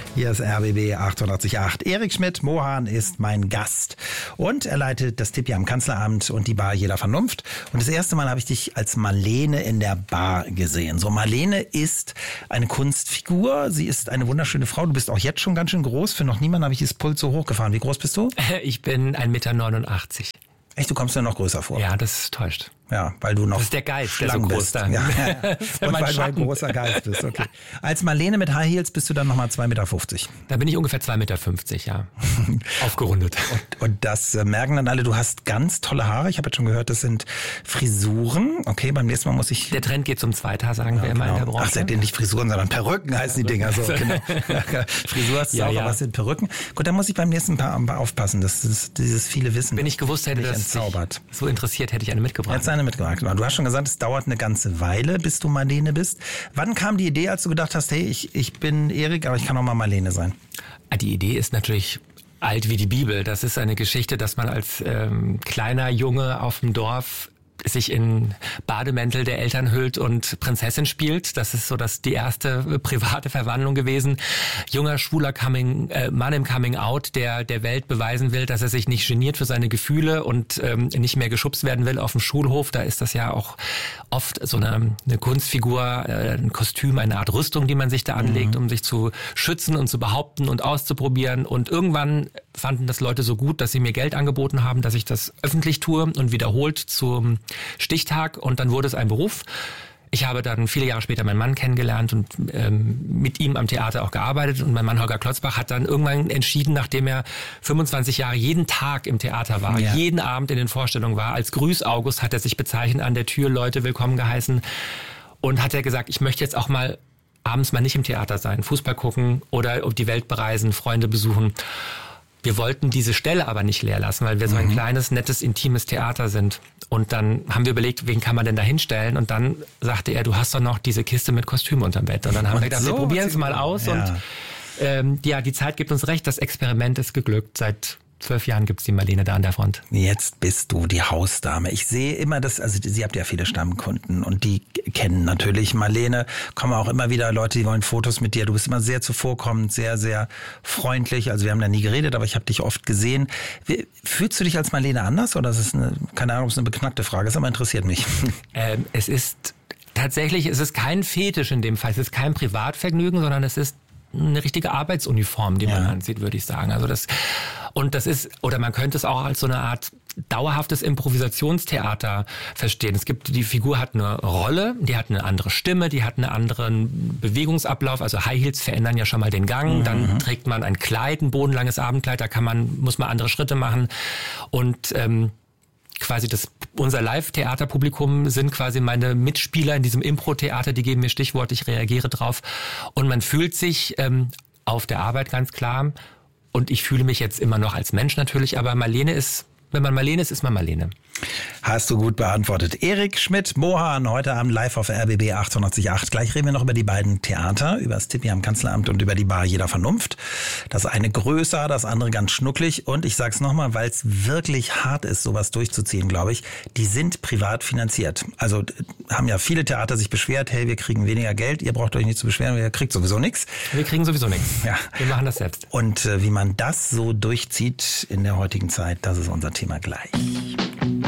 Hier ist RBB 888. Erik Schmidt-Mohan ist mein Gast. Und er leitet das Tipi am Kanzleramt und die Bar Jeder Vernunft. Und das erste Mal habe ich dich als Marlene in der Bar gesehen. So, Marlene ist eine Kunstfigur. Sie ist eine wunderschöne Frau. Du bist auch jetzt schon ganz schön groß. Für noch niemanden habe ich dieses Pult so hochgefahren. Wie groß bist du? Ich bin 1,89 Meter. Echt, du kommst mir noch größer vor. Ja, das täuscht. Ja, weil du noch das ist der Geist, der so groß dann. Ja. Und weil du ein großer Geist bist, okay. Als Marlene mit High Heels bist du dann nochmal 2,50 Meter. Da bin ich ungefähr 2,50 Meter, ja. Aufgerundet. Und das merken dann alle, du hast ganz tolle Haare. Ich habe jetzt schon gehört, das sind Frisuren. Okay, beim nächsten Mal muss ich... Der Trend geht zum Zweiter, sagen wir immer in der Branche. Ach, seitdem nicht Frisuren, sondern Perücken heißen die Dinger. So, genau. Frisur hast du auch, aber es sind Perücken. Gut, dann muss ich beim nächsten Mal aufpassen, dass dieses viele Wissen... Wenn ich gewusst hätte, dass dich so interessiert, hätte ich eine mitgebracht. Jetzt eine mitgebracht. Du hast schon gesagt, es dauert eine ganze Weile, bis du Marlene bist. Wann kam die Idee, als du gedacht hast, hey, ich bin Erik, aber ich kann auch mal Marlene sein? Die Idee ist natürlich alt wie die Bibel. Das ist eine Geschichte, dass man als kleiner Junge auf dem Dorf sich in Bademäntel der Eltern hüllt und Prinzessin spielt. Das ist so die erste private Verwandlung gewesen. Junger, schwuler Mann im Coming-out, der Welt beweisen will, dass er sich nicht geniert für seine Gefühle und nicht mehr geschubst werden will auf dem Schulhof. Da ist das ja auch oft so eine Kunstfigur, ein Kostüm, eine Art Rüstung, die man sich da anlegt, um sich zu schützen und zu behaupten und auszuprobieren. Und irgendwann fanden das Leute so gut, dass sie mir Geld angeboten haben, dass ich das öffentlich tue und wiederholt zum Stichtag, und dann wurde es ein Beruf. Ich habe dann viele Jahre später meinen Mann kennengelernt und mit ihm am Theater auch gearbeitet, und mein Mann Holger Klotzbach hat dann irgendwann entschieden, nachdem er 25 Jahre jeden Tag im Theater war, jeden Abend in den Vorstellungen war, als Grüß August hat er sich bezeichnet, an der Tür Leute willkommen geheißen, und hat er gesagt, ich möchte jetzt auch mal abends mal nicht im Theater sein, Fußball gucken oder die Welt bereisen, Freunde besuchen. Wir wollten diese Stelle aber nicht leer lassen, weil wir so ein kleines, nettes, intimes Theater sind. Und dann haben wir überlegt, wen kann man denn da hinstellen? Und dann sagte er, du hast doch noch diese Kiste mit Kostüm unterm Bett. Und dann haben wir gedacht, wir probieren es mal aus. Ja. Und die Zeit gibt uns recht. Das Experiment ist geglückt. Seit 12 Jahren gibt's die Marlene da an der Front. Jetzt bist du die Hausdame. Ich sehe immer Sie habt ja viele Stammkunden und die kennen natürlich Marlene, kommen auch immer wieder Leute, die wollen Fotos mit dir. Du bist immer sehr zuvorkommend, sehr, sehr freundlich. Also wir haben da nie geredet, aber ich habe dich oft gesehen. Fühlst du dich als Marlene anders, oder ist es keine Ahnung, ob es eine beknackte Frage ist, aber interessiert mich. Es ist kein Fetisch in dem Fall. Es ist kein Privatvergnügen, sondern es ist eine richtige Arbeitsuniform, die man anzieht, würde ich sagen. Also das ist, oder man könnte es auch als so eine Art dauerhaftes Improvisationstheater verstehen. Die Figur hat eine Rolle, die hat eine andere Stimme, die hat einen anderen Bewegungsablauf. Also High Heels verändern ja schon mal den Gang. Dann trägt man ein Kleid, ein bodenlanges Abendkleid, muss man andere Schritte machen. Und quasi unser Live-Theaterpublikum sind quasi meine Mitspieler in diesem Impro-Theater, die geben mir Stichworte, ich reagiere drauf. Und man fühlt sich auf der Arbeit ganz klar, und ich fühle mich jetzt immer noch als Mensch natürlich, aber wenn man Marlene ist man Marlene. Hast du gut beantwortet. Erik Schmidt-Mohan, heute Abend live auf RBB 888. Gleich reden wir noch über die beiden Theater, über das Tipi am Kanzleramt und über die Bar Jeder Vernunft. Das eine größer, das andere ganz schnucklig. Und ich sag's nochmal, weil es wirklich hart ist, sowas durchzuziehen, glaube ich. Die sind privat finanziert. Also haben ja viele Theater sich beschwert, hey, wir kriegen weniger Geld, ihr braucht euch nicht zu beschweren, ihr kriegt sowieso nichts. Wir kriegen sowieso nichts. Ja. Wir machen das selbst. Und wie man das so durchzieht in der heutigen Zeit, das ist unser Thema gleich.